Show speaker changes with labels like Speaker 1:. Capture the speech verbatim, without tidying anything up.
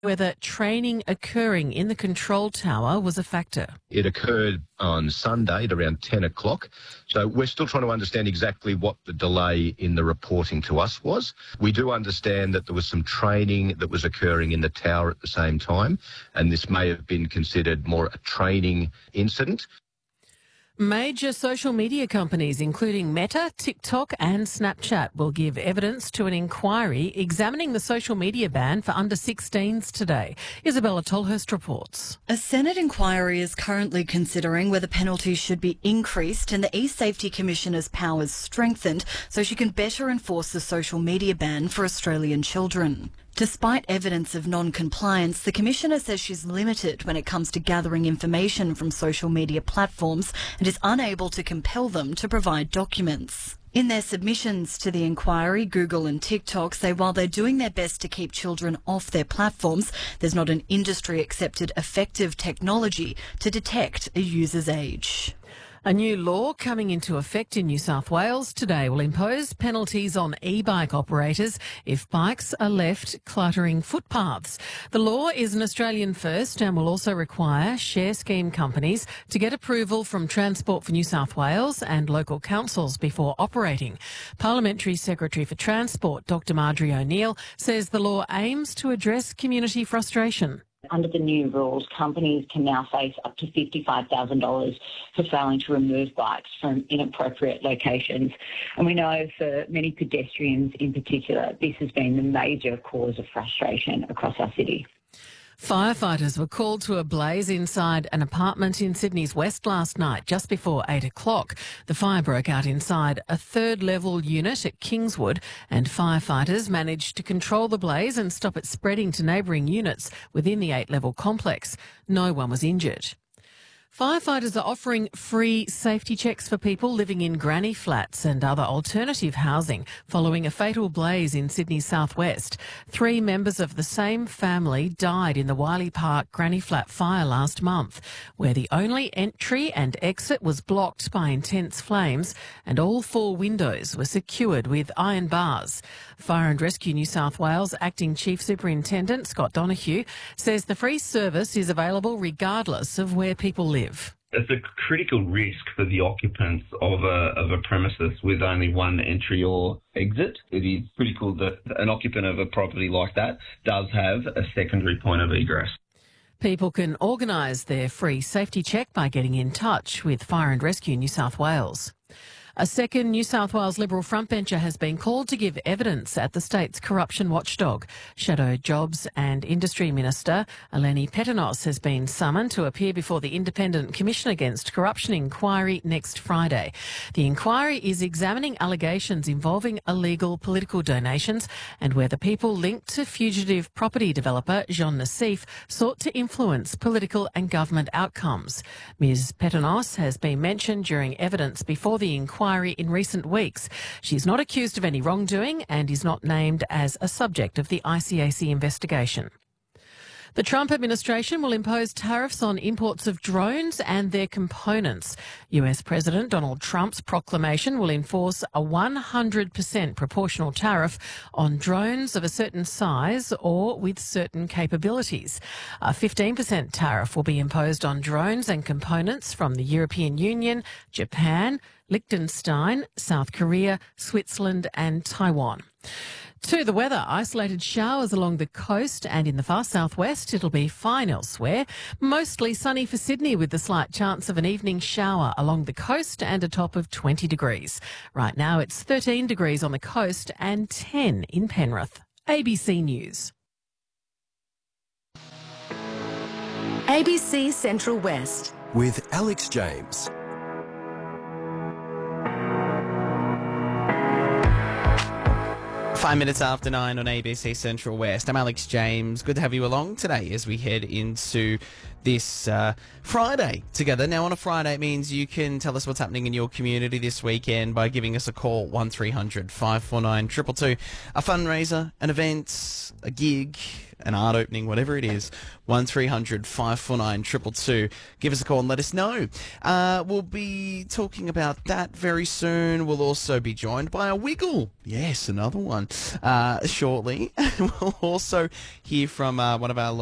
Speaker 1: whether training occurring in the control tower was a factor.
Speaker 2: It occurred on Sunday at around ten o'clock. So we're still trying to understand exactly what the delay in the reporting to us was. We do understand that there was some training that was occurring in the tower at the same time, and this may have been considered more a training incident.
Speaker 1: Major social media companies, including Meta, TikTok and Snapchat, will give evidence to an inquiry examining the social media ban for under sixteens today. Isabella Tolhurst reports.
Speaker 3: A Senate inquiry is currently considering whether penalties should be increased and the E-Safety Commissioner's powers strengthened so she can better enforce the social media ban for Australian children. Despite evidence of non-compliance, the Commissioner says she's limited when it comes to gathering information from social media platforms and is unable to compel them to provide documents. In their submissions to the inquiry, Google and TikTok say while they're doing their best to keep children off their platforms, there's not an industry-accepted effective technology to detect a user's age.
Speaker 1: A new law coming into effect in New South Wales today will impose penalties on e-bike operators if bikes are left cluttering footpaths. The law is an Australian first and will also require share scheme companies to get approval from Transport for New South Wales and local councils before operating. Parliamentary Secretary for Transport, Doctor Marjorie O'Neill, says the law aims to address community frustration.
Speaker 4: Under the new rules, companies can now face up to fifty-five thousand dollars for failing to remove bikes from inappropriate locations. And we know for many pedestrians in particular, this has been the major cause of frustration across our city.
Speaker 1: Firefighters were called to a blaze inside an apartment in Sydney's West last night, just before eight o'clock. The fire broke out inside a third-level unit at Kingswood, and firefighters managed to control the blaze and stop it spreading to neighbouring units within the eight-level complex. No one was injured. Firefighters are offering free safety checks for people living in granny flats and other alternative housing following a fatal blaze in Sydney's southwest. Three members of the same family died in the Wiley Park granny flat fire last month, where the only entry and exit was blocked by intense flames and all four windows were secured with iron bars. Fire and Rescue New South Wales Acting Chief Superintendent Scott Donoghue says the free service is available regardless of where people live.
Speaker 5: It's a critical risk for the occupants of a, of a premises with only one entry or exit. It is critical that an occupant of a property like that does have a secondary point of egress.
Speaker 1: People can organise their free safety check by getting in touch with Fire and Rescue New South Wales. A second New South Wales Liberal frontbencher has been called to give evidence at the state's corruption watchdog. Shadow Jobs and Industry Minister Eleni Petanos has been summoned to appear before the Independent Commission Against Corruption inquiry next Friday. The inquiry is examining allegations involving illegal political donations and whether people linked to fugitive property developer Jean Nassif sought to influence political and government outcomes. Miz Petanos has been mentioned during evidence before the inquiry in recent weeks. She's not accused of any wrongdoing and is not named as a subject of the I C A C investigation. The Trump administration will impose tariffs on imports of drones and their components. U S President Donald Trump's proclamation will enforce a one hundred percent proportional tariff on drones of a certain size or with certain capabilities. A fifteen percent tariff will be imposed on drones and components from the European Union, Japan, Liechtenstein, South Korea, Switzerland and Taiwan. To the weather, isolated showers along the coast and in the far southwest. It'll be fine elsewhere. Mostly sunny for Sydney with the slight chance of an evening shower along the coast and a top of twenty degrees. Right now it's thirteen degrees on the coast and ten in Penrith. A B C News.
Speaker 6: A B C Central West.
Speaker 7: With Alex James.
Speaker 8: Five minutes after nine on A B C Central West. I'm Alex James. Good to have you along today as we head into this uh, Friday together. Now, on a Friday, it means you can tell us what's happening in your community this weekend by giving us a call, one three hundred five four nine two two two. A fundraiser, an event, a gig, an art opening, whatever it is, one three hundred five four nine two two two. Give us a call and let us know. Uh, we'll be talking about that very soon. We'll also be joined by a Wiggle. Yes, another one. Uh, shortly. We'll also hear from uh, one of our